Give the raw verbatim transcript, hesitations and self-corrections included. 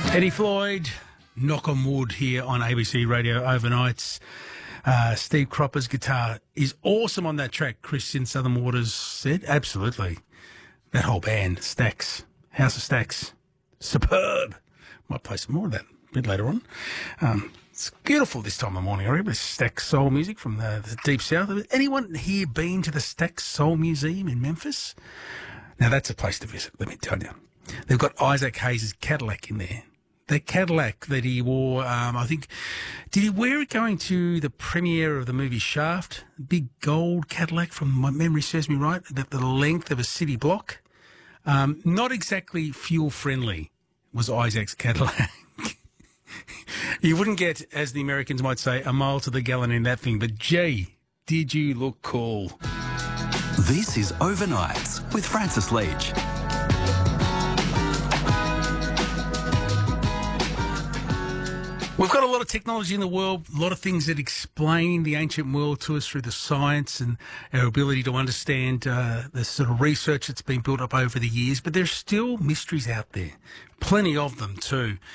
Eddie Floyd, Knock on Wood here on A B C Radio Overnights. Uh, Steve Cropper's guitar is awesome on that track, Christian Southern Waters said. Absolutely. That whole band, Stax, House of Stax, superb. Might play some more of that a bit later on. Um, it's beautiful this time of the morning. I remember Stax Soul music from the, the Deep South. Anyone here been to the Stax Soul Museum in Memphis? Now, that's a place to visit, let me tell you. They've got Isaac Hayes' Cadillac in there. The Cadillac that he wore, um, I think, did he wear it going to the premiere of the movie Shaft? Big gold Cadillac, from my memory serves me right, that the length of a city block. Um, not exactly fuel friendly was Isaac's Cadillac. You wouldn't get, as the Americans might say, a mile to the gallon in that thing, but gee, did you look cool. This is Overnights with Francis Leach. We've got a lot of technology in the world, a lot of things that explain the ancient world to us through the science and our ability to understand uh, the sort of research that's been built up over the years. But there's still mysteries out there, plenty of them too.